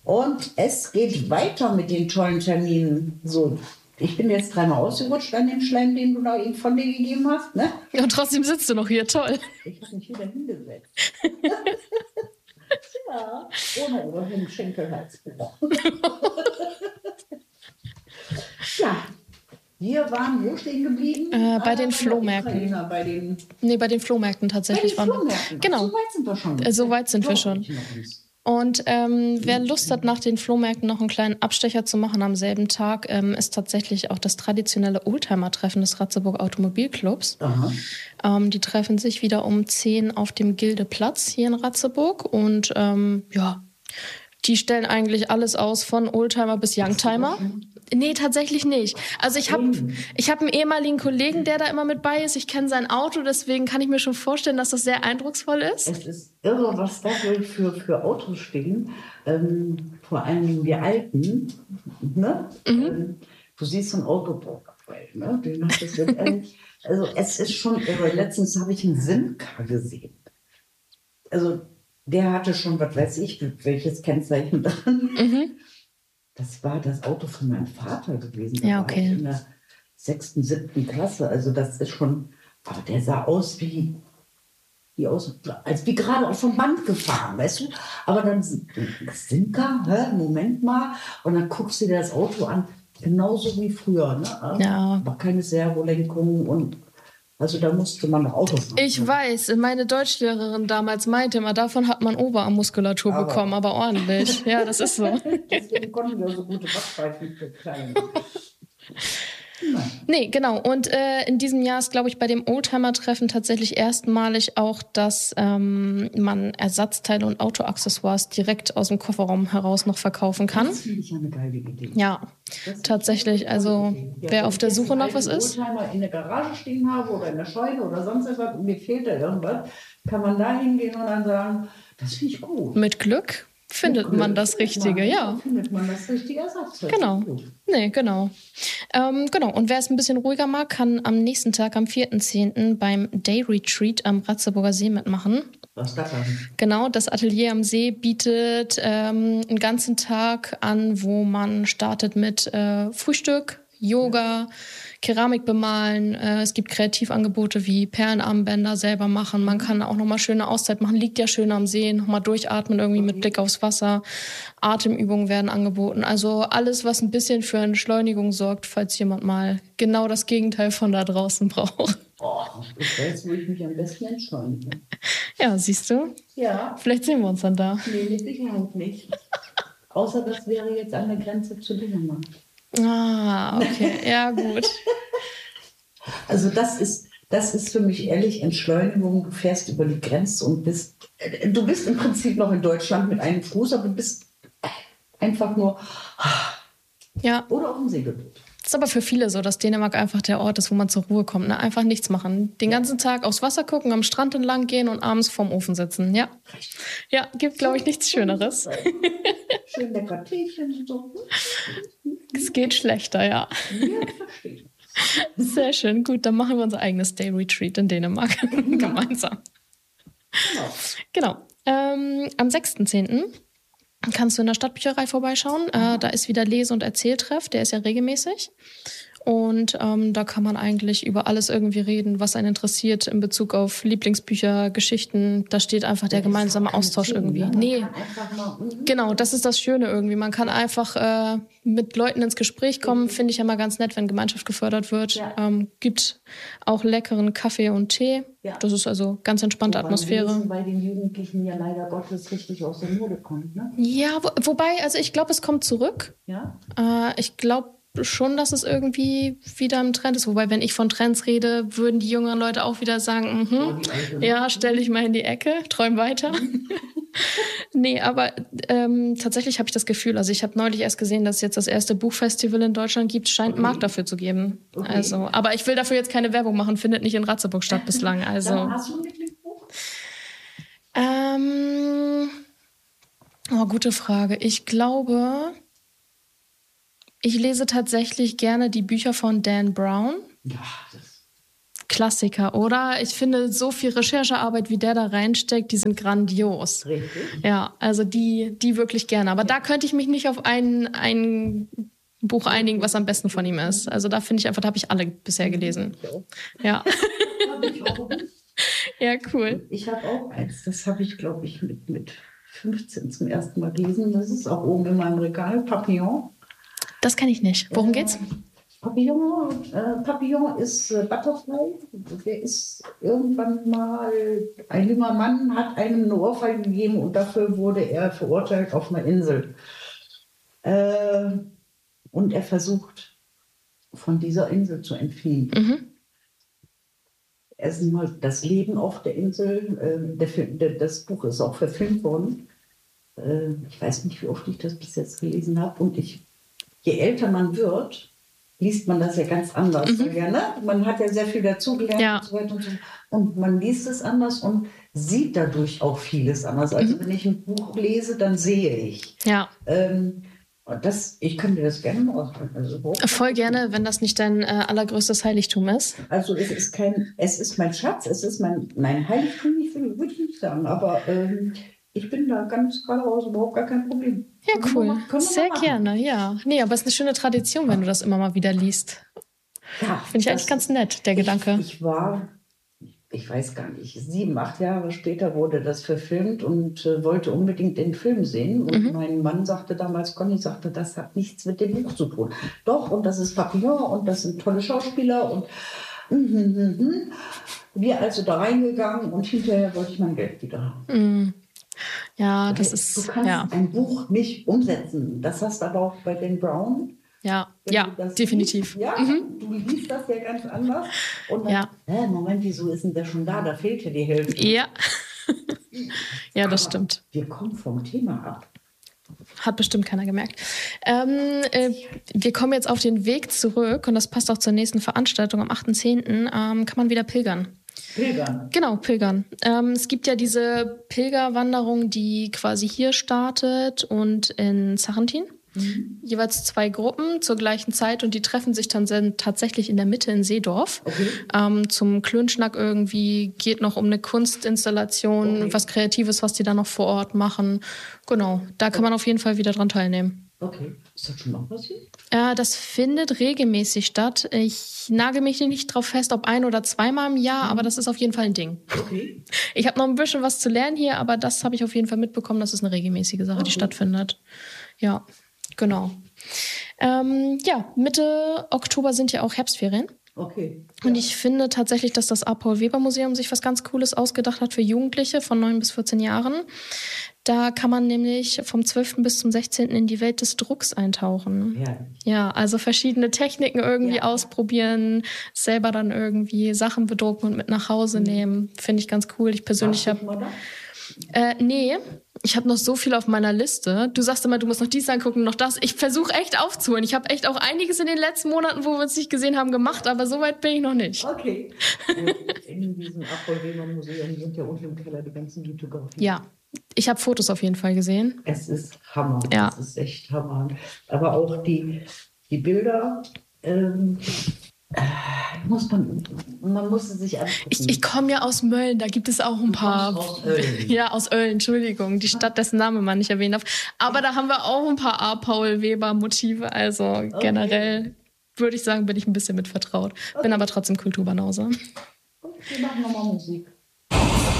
Und es geht weiter mit den tollen Terminen. So, ich bin jetzt 3-mal ausgerutscht an dem Schleim, den du da eben von dir gegeben hast. Ne? Ja, und trotzdem sitzt du noch hier, toll. Ich habe mich wieder hingesetzt. Ja, ohne den Schenkelhalsbruch. Ja, wir waren wo stehen geblieben? Bei den Flohmärkten. Bei den Flohmärkten tatsächlich. Bei den Flohmärkten. Genau. So weit sind wir schon. So weit sind wir schon. Und wer Lust hat, nach den Flohmärkten noch einen kleinen Abstecher zu machen am selben Tag, ist tatsächlich auch das traditionelle Oldtimer-Treffen des Ratzeburg Automobilclubs. Die treffen sich wieder um 10 auf dem Gildeplatz hier in Ratzeburg und die stellen eigentlich alles aus, von Oldtimer bis Youngtimer. Nee, tatsächlich nicht. Also ich hab einen ehemaligen Kollegen, der da immer mit bei ist. Ich kenne sein Auto, deswegen kann ich mir schon vorstellen, dass das sehr eindrucksvoll ist. Es ist irre, was da für Autos stehen. Vor allem die alten. Ne? Du siehst so ein Auto, ne? Also es ist schon irre. Letztens habe ich einen Simca gesehen. Also der hatte schon, was weiß ich, welches Kennzeichen dran. Das war das Auto von meinem Vater gewesen. Da war ich in der 6., 7. Klasse. Also das ist schon, aber der sah aus als wie gerade vom Band gefahren, weißt du? Aber dann Simca, Moment mal. Und dann guckst du dir das Auto an, genauso wie früher. Ne? Ja. Aber keine Servolenkung und also da musste man noch Auto fahren. Ich weiß, meine Deutschlehrerin damals meinte immer, davon hat man Oberarmmuskulatur bekommen, aber ordentlich. Ja, das ist so. Deswegen konnten wir so gute Backpfeifen für Kleine. Nee, genau. Und in diesem Jahr ist, glaube ich, bei dem Oldtimer-Treffen tatsächlich erstmalig auch, dass man Ersatzteile und Autoaccessoires direkt aus dem Kofferraum heraus noch verkaufen kann. Das finde ich ja eine geile Idee. Ja, tatsächlich. Also wer auf der Suche nach was ist. Wenn ich einen Oldtimer in der Garage stehen habe oder in der Scheune oder sonst etwas und mir fehlt da irgendwas, kann man da hingehen und dann sagen, das finde ich gut. Mit Glück findet man das Richtige, ja. Findet man das richtige Ersatzteil. Genau. Nee, genau. Genau. Und wer es ein bisschen ruhiger mag, kann am nächsten Tag, am 4.10. beim Day Retreat am Ratzeburger See mitmachen. Was ist das dann? Genau, das Atelier am See bietet einen ganzen Tag an, wo man startet mit Frühstück, Yoga, Keramik bemalen. Es gibt Kreativangebote wie Perlenarmbänder selber machen. Man kann auch nochmal schöne Auszeit machen. Liegt ja schön am See. Nochmal durchatmen irgendwie mit Blick aufs Wasser. Atemübungen werden angeboten. Also alles, was ein bisschen für Entschleunigung sorgt, falls jemand mal genau das Gegenteil von da draußen braucht. Ich weiß, wo ich mich am besten entschleunige. Ja, siehst du? Ja. Vielleicht sehen wir uns dann da. Nee, mit Sicherheit nicht. Außer das wäre jetzt an der Grenze zu Dänemark. Ah, okay. Ja, gut. Also das ist für mich ehrlich Entschleunigung. Du fährst über die Grenze und du bist im Prinzip noch in Deutschland mit einem Fuß, aber du bist einfach nur oder auf dem Segelboot. Das ist aber für viele so, dass Dänemark einfach der Ort ist, wo man zur Ruhe kommt. Ne? Einfach nichts machen. Den ganzen Tag aufs Wasser gucken, am Strand entlang gehen und abends vorm Ofen sitzen. Ja, ja, gibt, glaube ich, nichts Schöneres. Schön lecker Teechen und so. Es geht schlechter, ja. Ja, verstehe. Sehr schön. Gut, dann machen wir unser eigenes Day Retreat in Dänemark gemeinsam. Genau. Am 6.10. kannst du in der Stadtbücherei vorbeischauen. Da ist wieder Lese- und Erzähltreff, der ist ja regelmäßig. Und da kann man eigentlich über alles irgendwie reden, was einen interessiert in Bezug auf Lieblingsbücher, Geschichten. Da steht einfach der gemeinsame Austausch irgendwie. Nee, genau, das ist das Schöne irgendwie. Man kann einfach mit Leuten ins Gespräch kommen. Finde ich ja mal ganz nett, wenn Gemeinschaft gefördert wird. Gibt auch leckeren Kaffee und Tee. Ja. Das ist also ganz entspannte Atmosphäre. Bei den Jugendlichen ja leider Gottes richtig aus der Mode kommt, ne? Ja, wobei, also ich glaube, es kommt zurück. Ja? Ich glaube schon, dass es irgendwie wieder im Trend ist. Wobei, wenn ich von Trends rede, würden die jüngeren Leute auch wieder sagen, ja, stell dich mal in die Ecke, träum weiter. Nee, aber tatsächlich habe ich das Gefühl, also ich habe neulich erst gesehen, dass es jetzt das erste Buchfestival in Deutschland gibt, scheint einen Markt dafür zu geben. Okay. Also, aber ich will dafür jetzt keine Werbung machen, findet nicht in Ratzeburg statt bislang. Also. Hast du ein Lieblingsbuch? Gute Frage. Ich glaube, ich lese tatsächlich gerne die Bücher von Dan Brown. Ja, Klassiker, oder? Ich finde, so viel Recherchearbeit, wie der da reinsteckt, die sind grandios. Richtig. Ja, also die wirklich gerne. Aber da könnte ich mich nicht auf ein Buch einigen, was am besten von ihm ist. Also da finde ich einfach, da habe ich alle bisher gelesen. Ja. Habe ich auch. Ja, cool. Ich habe auch eins, das habe ich, glaube ich, mit 15 zum ersten Mal gelesen. Das ist auch oben in meinem Regal, Papillon. Das kenne ich nicht. Worum geht's? Papillon ist Butterfly. Der ist irgendwann mal, ein junger Mann hat einem eine Ohrfeige gegeben und dafür wurde er verurteilt auf einer Insel. Und er versucht, von dieser Insel zu entfliehen. Mhm. Erstmal das Leben auf der Insel. Das Buch ist auch verfilmt worden. Ich weiß nicht, wie oft ich das bis jetzt gelesen habe. Und je älter man wird, liest man das ja ganz anders. Ja, ne? Man hat ja sehr viel dazugelernt und so weiter und so. Und man liest es anders und sieht dadurch auch vieles anders. Also wenn ich ein Buch lese, dann sehe ich. Ja. Ich kann dir das gerne mal ausdrücken. Also, voll gerne, wenn das nicht dein allergrößtes Heiligtum ist. Also es ist mein Schatz, es ist mein Heiligtum, würde ich nicht sagen, aber ich bin da ganz geradeaus überhaupt gar kein Problem. Ja, cool. Sehr gerne, ja. Nee, aber es ist eine schöne Tradition, wenn du das immer mal wieder liest. Ja, finde ich eigentlich ganz nett, der Gedanke. Ich weiß gar nicht, 7, 8 Jahre später wurde das verfilmt und wollte unbedingt den Film sehen. Und mein Mann sagte damals, Conny sagte, das hat nichts mit dem Buch zu tun. Doch, und das ist Papillon und das sind tolle Schauspieler und wir also da reingegangen und hinterher wollte ich mein Geld wieder haben. Ja, das ist... Du kannst ein Buch nicht umsetzen. Das hast du aber auch bei Dan Brown. Ja, definitiv. Liest, du liest das ja ganz anders. Und dann, Moment, wieso ist denn der schon da? Da fehlt ja die Hälfte. Ja, ja, das stimmt. Wir kommen vom Thema ab. Hat bestimmt keiner gemerkt. Wir kommen jetzt auf den Weg zurück und das passt auch zur nächsten Veranstaltung. Am 8.10. Kann man wieder pilgern. Pilgern? Genau, pilgern. Es gibt ja diese Pilgerwanderung, die quasi hier startet und in Sarrentin. Jeweils 2 Gruppen zur gleichen Zeit und die treffen sich dann tatsächlich in der Mitte in Seedorf. Zum Klönschnack irgendwie, geht noch um eine Kunstinstallation, was Kreatives, was die da noch vor Ort machen. Genau, da kann man auf jeden Fall wieder dran teilnehmen. Okay, ist das schon mal passiert? Das findet regelmäßig statt. Ich nagel mich nicht drauf fest, ob 1- oder 2-mal im Jahr, aber das ist auf jeden Fall ein Ding. Okay. Ich habe noch ein bisschen was zu lernen hier, aber das habe ich auf jeden Fall mitbekommen, dass es eine regelmäßige Sache, die stattfindet. Ja. Genau. Mitte Oktober sind ja auch Herbstferien. Okay. Und ich finde tatsächlich, dass das A-Paul-Weber-Museum sich was ganz Cooles ausgedacht hat für Jugendliche von 9 bis 14 Jahren. Da kann man nämlich vom 12. bis zum 16. in die Welt des Drucks eintauchen. Ja, also verschiedene Techniken irgendwie ausprobieren, selber dann irgendwie Sachen bedrucken und mit nach Hause nehmen. Finde ich ganz cool. Ich persönlich habe... Nee, ich habe noch so viel auf meiner Liste. Du sagst immer, du musst noch dies angucken, noch das. Ich versuche echt aufzuholen. Ich habe echt auch einiges in den letzten Monaten, wo wir uns nicht gesehen haben, gemacht, aber so weit bin ich noch nicht. Okay. In diesem A-Paul-Weber-Museum sind ja unten im Keller die ganzen Lithografien. Ja, ich habe Fotos auf jeden Fall gesehen. Es ist Hammer. Ja. Es ist echt Hammer. Aber auch die Bilder... man muss es sich angucken. Ich komme ja aus Mölln, da gibt es auch ein paar. Aus Oeln. Ja, aus Oeln, Entschuldigung, die Stadt, dessen Name man nicht erwähnen darf. Aber da haben wir auch ein paar A-Paul-Weber-Motive. Also generell würde ich sagen, bin ich ein bisschen mit vertraut. Bin aber trotzdem Kulturbanause. Wir machen nochmal Musik.